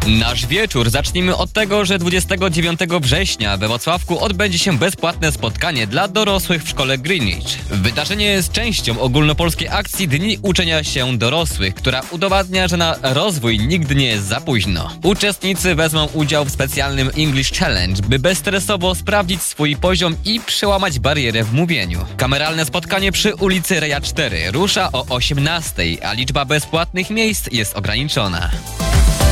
Nasz wieczór zacznijmy od tego, że 29 września we Wrocławku odbędzie się bezpłatne spotkanie dla dorosłych w szkole Greenwich. Wydarzenie jest częścią ogólnopolskiej akcji Dni Uczenia się Dorosłych, która udowadnia, że na rozwój nigdy nie jest za późno. Uczestnicy wezmą udział w specjalnym English Challenge, by bezstresowo sprawdzić swój poziom i przełamać barierę w mówieniu. Kameralne spotkanie przy ulicy Reja 4 rusza o 18:00, a liczba bezpłatnych miejsc jest ograniczona.